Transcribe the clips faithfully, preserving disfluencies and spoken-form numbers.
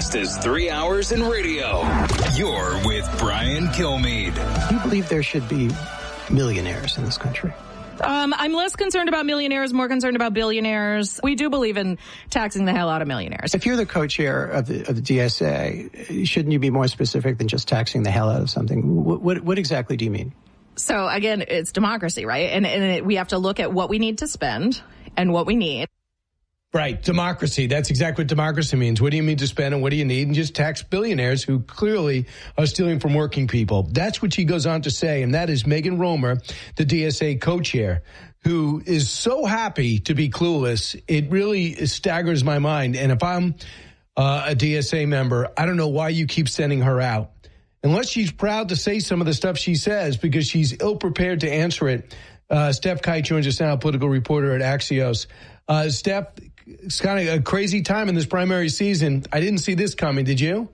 fastest three hours in radio. You're with Brian Kilmeade. Do you believe there should be millionaires in this country? Um, I'm less concerned about millionaires, more concerned about billionaires. We do believe in taxing the hell out of millionaires. If you're the co-chair of the, of the D S A, shouldn't you be more specific than just taxing the hell out of something? What, what, what exactly do you mean? So, again, it's democracy, right? And, and it, we have to look at what we need to spend and what we need. Right. Democracy. That's exactly what democracy means. What do you mean to spend and what do you need? And just tax billionaires who clearly are stealing from working people. That's what she goes on to say. And that is Megan Romer, the D S A co-chair, who is so happy to be clueless. It really staggers my mind. And if I'm uh, a D S A member, I don't know why you keep sending her out. Unless she's proud to say some of the stuff she says because she's ill-prepared to answer it. Uh, Steph Kite joins us now, political reporter at Axios. Uh, Steph, it's kind of a crazy time in this primary season. I didn't see this coming. Did you?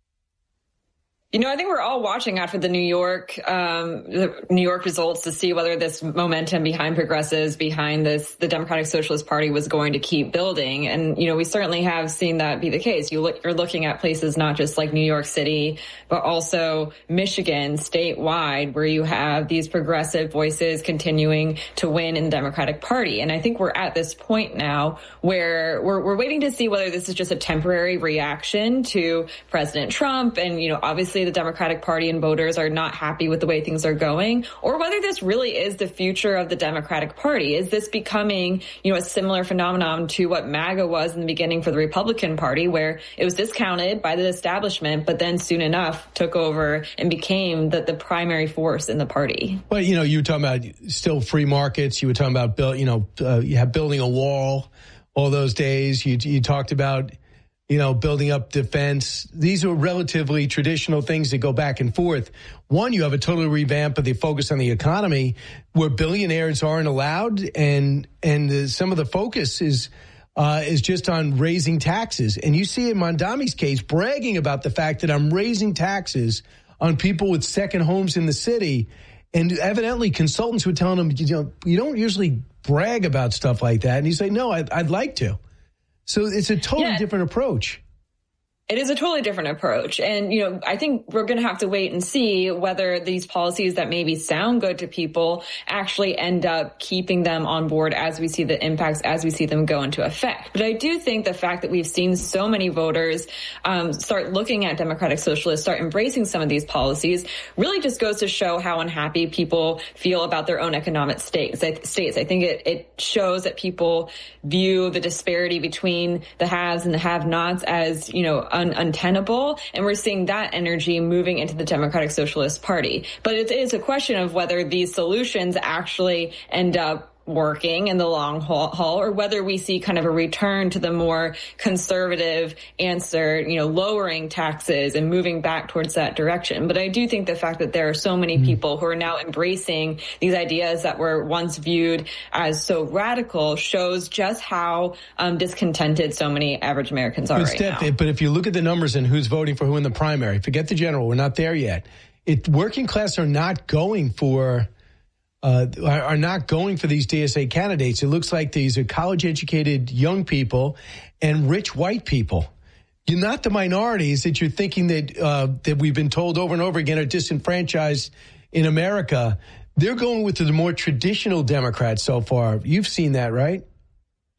You know, I think we're all watching after the New York, um, the New York results to see whether this momentum behind progressives, behind this, the Democratic Socialist Party was going to keep building. And, you know, we certainly have seen that be the case. You look, you're looking at places not just like New York City, but also Michigan statewide, where you have these progressive voices continuing to win in the Democratic Party. And I think we're at this point now where we're, we're waiting to see whether this is just a temporary reaction to President Trump. And, you know, obviously the Democratic Party and voters are not happy with the way things are going, or whether this really is the future of the Democratic Party. Is this becoming, you know, a similar phenomenon to what MAGA was in the beginning for the Republican Party, where it was discounted by the establishment, but then soon enough took over and became the, the primary force in the party? Well, you know, you were talking about still free markets. You were talking about, build, you know, uh, you have building a wall all those days. You, you talked about, you know, building up defense. These are relatively traditional things that go back and forth. One, you have a total revamp of the focus on the economy where billionaires aren't allowed. And, and the, some of the focus is, uh, is just on raising taxes. And you see in Mondami's case, bragging about the fact that I'm raising taxes on people with second homes in the city. And evidently consultants were telling him, you know, you don't usually brag about stuff like that. And he's like, no, I'd, I'd like to. So it's a totally yeah. different approach. It is a totally different approach. And, you know, I think we're going to have to wait and see whether these policies that maybe sound good to people actually end up keeping them on board as we see the impacts, as we see them go into effect. But I do think the fact that we've seen so many voters um, start looking at Democratic Socialists, start embracing some of these policies, really just goes to show how unhappy people feel about their own economic states. States. I think it, it shows that people view the disparity between the haves and the have-nots as, you know, Un- untenable, and we're seeing that energy moving into the Democratic Socialist Party. But it is a question of whether these solutions actually end up working in the long haul, or whether we see kind of a return to the more conservative answer, you know, lowering taxes and moving back towards that direction. But I do think the fact that there are so many people who are now embracing these ideas that were once viewed as so radical shows just how um, discontented so many average Americans are but right Steph, now. But if you look at the numbers and who's voting for who in the primary, forget the general, we're not there yet. It, working class are not going for Uh, are not going for these D S A candidates. It looks like these are college-educated young people and rich white people. You're not the minorities that you're thinking that uh, that we've been told over and over again are disenfranchised in America. They're going with the more traditional Democrats so far. You've seen that, right?